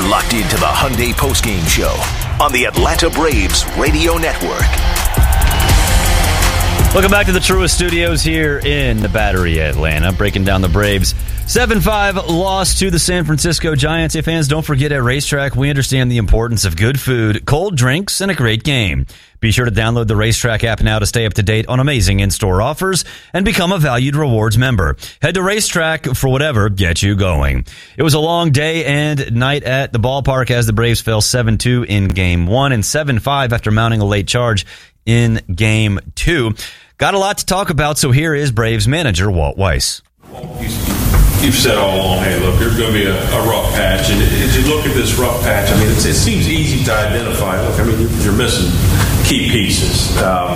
locked into the Hyundai postgame show on the Atlanta Braves Radio Network. Welcome back to the Truist Studios here in the Battery, Atlanta. Breaking down the Braves' 7-5 loss to the San Francisco Giants. Hey, fans, don't forget at Racetrack, we understand the importance of good food, cold drinks, and a great game. Be sure to download the Racetrack app now to stay up to date on amazing in-store offers and become a valued rewards member. Head to Racetrack for whatever gets you going. It was a long day and night at the ballpark as the Braves fell 7-2 in Game 1 and 7-5 after mounting a late charge in Game 2. Got a lot to talk about, so here is Braves manager Walt Weiss. You've said all along, hey, look, there's going to be a rough patch. And as you look at this rough patch, I mean, it seems easy to identify. Look, I mean, you're missing key pieces.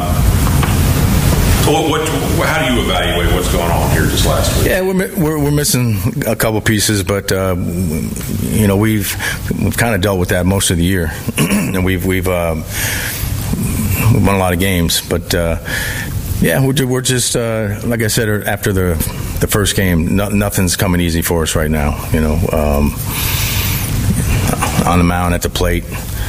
How do you evaluate what's going on here this last week? Yeah, we're missing a couple pieces, but we've kind of dealt with that most of the year, and we've won a lot of games, but. Yeah, we're just like I said after the first game. Nothing's coming easy for us right now. On the mound, at the plate.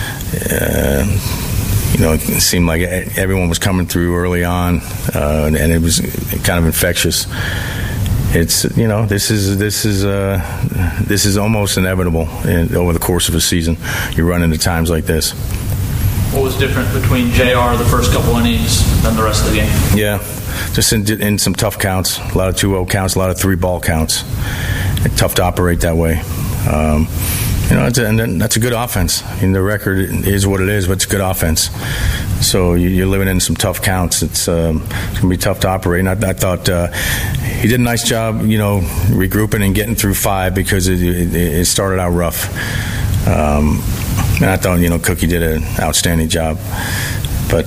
It seemed like everyone was coming through early on, and it was kind of infectious. It's this is almost inevitable over the course of a season. You run into times like this. What was different between JR the first couple innings than the rest of the game? Yeah, just in some tough counts, a lot of 2-0 counts, a lot of 3-ball counts. It's tough to operate that way. And that's a good offense. I mean, the record is what it is, but it's a good offense. So you're living in some tough counts. It's going to be tough to operate. And I thought he did a nice job, regrouping and getting through 5 because it started out rough. And I thought, Cookie did an outstanding job. But,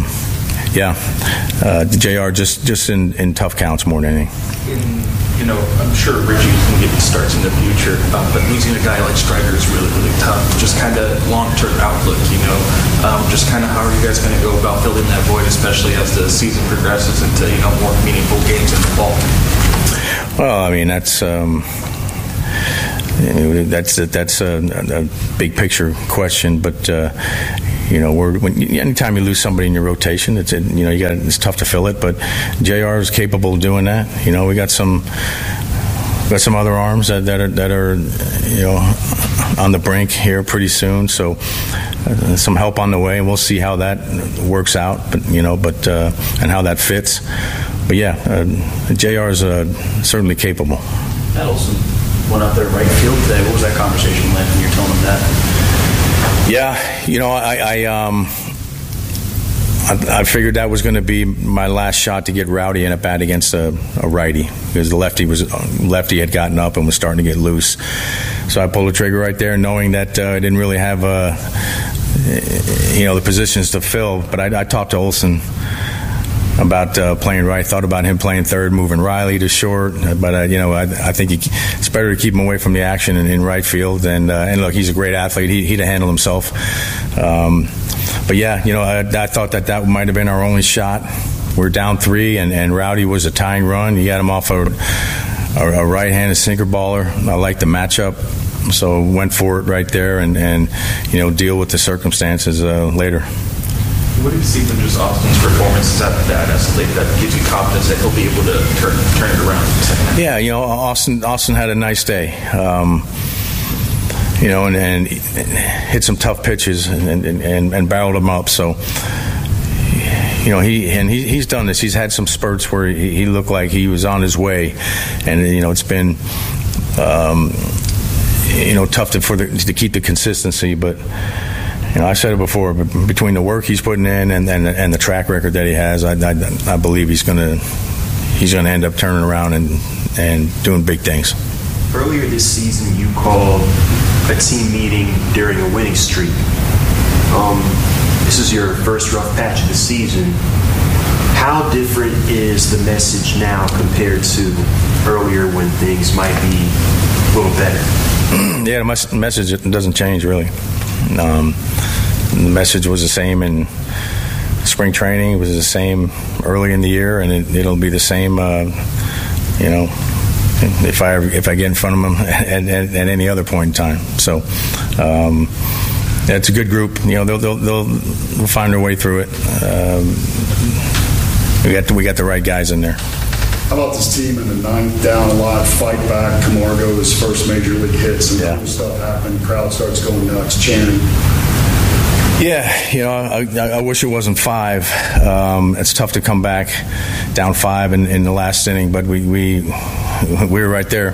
JR just in tough counts more than anything. I'm sure Richie can get starts in the future, but losing a guy like Strider is really, really tough. Just kind of long-term outlook, just kind of how are you guys going to go about filling that void, especially as the season progresses into, more meaningful games in the fall? Well, I mean, that's a big picture question, but anytime you lose somebody in your rotation, it's tough to fill it. But JR is capable of doing that. We got some other arms that are on the brink here pretty soon. So some help on the way, and we'll see how that works out. But and how that fits. But JR is certainly capable. That also went out there right field today. What was that conversation like when you're telling him that? Yeah, I figured that was going to be my last shot to get Rowdy in at bat against a righty because the lefty had gotten up and was starting to get loose. So I pulled the trigger right there, knowing that I didn't really have the positions to fill. But I talked to Olson about playing right. Thought about him playing third, moving Riley to short. But I think it's better to keep him away from the action in right field. And look, he's a great athlete. He'd handle himself. But I thought that might have been our only shot. We're down 3, and Rowdy was a tying run. He got him off a right-handed sinker baller. I liked the matchup, so went for it right there, and deal with the circumstances later. What do you see from just Austin's performances at that gives you confidence that he'll be able to turn it around in the second half? Yeah, Austin had a nice day. And hit some tough pitches and barreled them up. So, he's done this. He's had some spurts where he looked like he was on his way, and it's been tough to keep the consistency, but. I said it before, but between the work he's putting in and the track record that he has, I believe he's going to end up turning around and doing big things. Earlier this season, you called a team meeting during a winning streak. This is your first rough patch of the season. How different is the message now compared to earlier when things might be a little better? Yeah, the message doesn't change really. The message was the same in spring training. It was the same early in the year, and it'll be the same, if I get in front of them at any other point in time. So it's a good group. They'll find their way through it. We got the right guys in there. How about this team in the ninth, down a lot, fight back, Camargo's first major league hits, and cool stuff happened. Crowd starts going nuts, chanting. Yeah, I wish it wasn't 5. It's tough to come back down 5 in the last inning, but we were right there.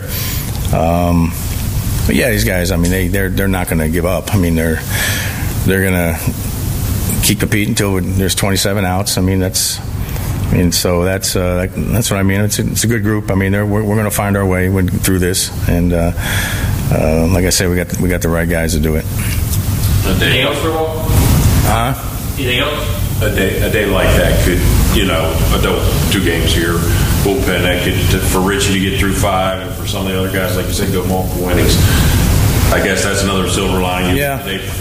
But yeah, these guys, I mean, they're not going to give up. I mean, they're going to keep competing until there's 27 outs. I mean, so that's what I mean. It's a good group. I mean, we're going to find our way through this, and like I said, we got the right guys to do it. Anything else for a while? Anything else? A day like that could, adult 2 games here, bullpen, that could, for Richie to get through 5, and for some of the other guys, like you said, go multiple innings. I guess that's another silver lining. Yeah.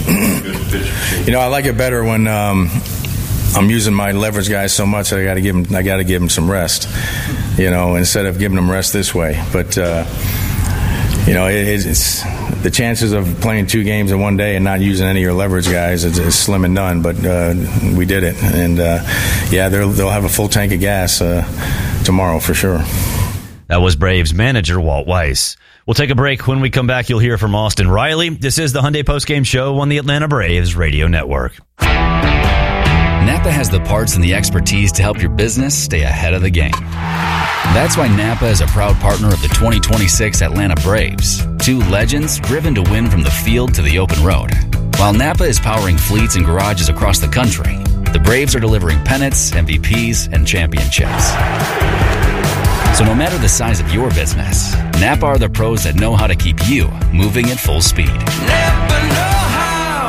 I like it better when I'm using my leverage guys so much that I got to give them some rest. Instead of giving them rest this way, but. It's the chances of playing 2 games in one day and not using any of your leverage guys is slim and none. But we did it, and they'll have a full tank of gas tomorrow for sure. That was Braves manager Walt Weiss. We'll take a break. When we come back, you'll hear from Austin Riley. This is the Hyundai Postgame Show on the Atlanta Braves Radio Network. Napa has the parts and the expertise to help your business stay ahead of the game. That's why Napa is a proud partner of the 2026 Atlanta Braves, 2 legends driven to win from the field to the open road. While Napa is powering fleets and garages across the country, the Braves are delivering pennants, MVPs, and championships. So no matter the size of your business, Napa are the pros that know how to keep you moving at full speed. Napa know how.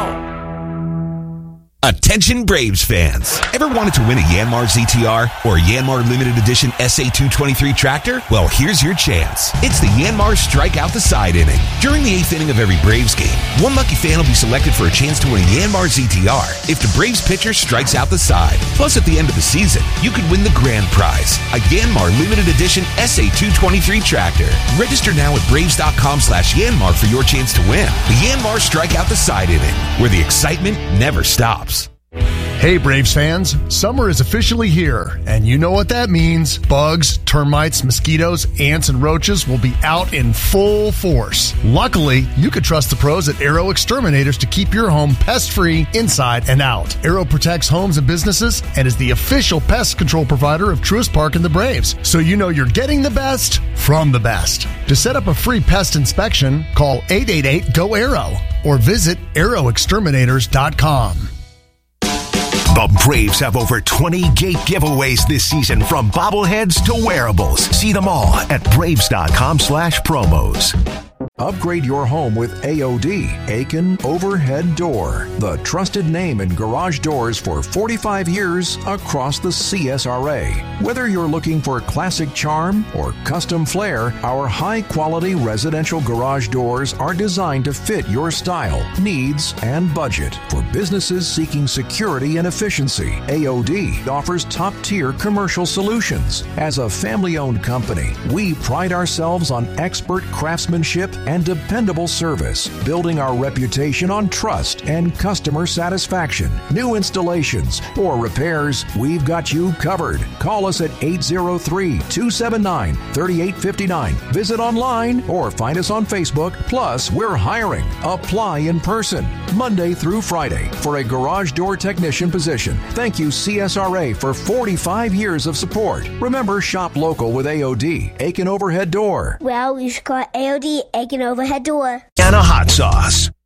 Attention Braves fans. Ever wanted to win a Yanmar ZTR or a Yanmar Limited Edition SA223 tractor? Well, here's your chance. It's the Yanmar Strike Out the Side inning. During the 8th inning of every Braves game, one lucky fan will be selected for a chance to win a Yanmar ZTR if the Braves pitcher strikes out the side. Plus, at the end of the season, you could win the grand prize, a Yanmar Limited Edition SA223 tractor. Register now at Braves.com/Yanmar for your chance to win. The Yanmar Strike Out the Side inning, where the excitement never stops. Hey Braves fans, summer is officially here, and you know what that means. Bugs, termites, mosquitoes, ants, and roaches will be out in full force. Luckily, you can trust the pros at Aero Exterminators to keep your home pest-free inside and out. Aero protects homes and businesses and is the official pest control provider of Truist Park and the Braves, so you know you're getting the best from the best. To set up a free pest inspection, call 888-GO-AERO or visit aeroexterminators.com. The Braves have over 20 gate giveaways this season, from bobbleheads to wearables. See them all at Braves.com/promos. Upgrade your home with AOD, Aiken Overhead Door, the trusted name in garage doors for 45 years across the CSRA. Whether you're looking for classic charm or custom flair, our high-quality residential garage doors are designed to fit your style, needs, and budget. For businesses seeking security and efficiency, AOD offers top-tier commercial solutions. As a family-owned company, we pride ourselves on expert craftsmanship and dependable service, building our reputation on trust and customer satisfaction. New installations or repairs, we've got you covered. Call us at 803-279-3859. Visit online or find us on Facebook. Plus, we're hiring. Apply in person, Monday through Friday, for a garage door technician position. Thank you, CSRA, for 45 years of support. Remember, shop local with AOD, Aiken Overhead Door. Well, you should call AOD, Aiken Overhead Door. And a hot sauce.